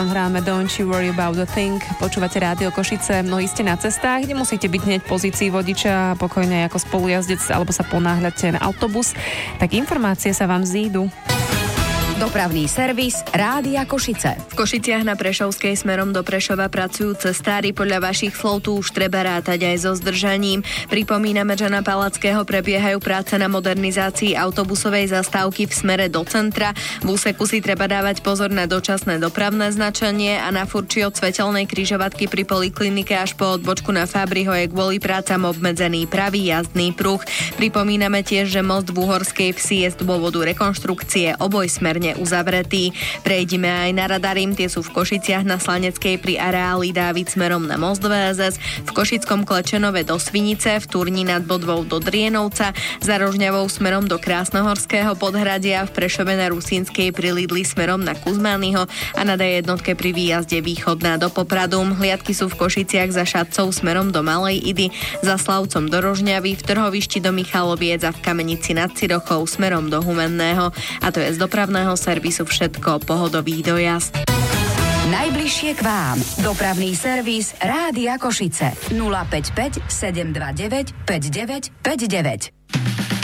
Hráme Don't You Worry About a Thing. Počúvate Rádio Košice. Mnohí ste na cestách, nemusíte byť hneď v pozícii vodiča, pokojne ako spolujazdec alebo sa ponáhľate na autobus, tak informácie sa vám zídu. Dopravný servis Rádia Košice. V Košiciach na Prešovskej smerom do Prešova pracujú cestári. Podľa vašich slov tu už treba rátať aj so zdržaním. Pripomíname, že na Palackého prebiehajú práce na modernizácii autobusovej zastávky v smere do centra. V úseku si treba dávať pozor na dočasné dopravné značenie a na furči od svetelnej križovatky pri poliklinike až po odbočku na Fabriho je kvôli prácam obmedzený pravý jazdný pruh. Pripomíname tiež, že most v Uhorskej Vsi je z dôvodu rekonštrukcie obojsmerne uzavretý. Prejdime aj na radarím, tie sú v Košiciach na Slaneckej pri areáli Dávid smerom na most VSS, v Košickom Klečenove do Svinice, v Turni nad Bodvou do Drienovca, za Rožňavou smerom do Krásnohorského podhradia, v Prešove na Rusínskej pri Lidli smerom na Kuzmányho a na D1 pri výjazde východná do Popradu. Hliadky sú v Košiciach za Šatcov smerom do Malej Idy, za Slavcom do Rožňavy, v Trhovišti do Michaloviec a v Kamenici nad Cirochou smerom do Humenného. A to je z dopravného servisu všetko. Pohodový dojazd. Najbližšie k vám. Dopravný servis Rádia Košice. 055 729 5959.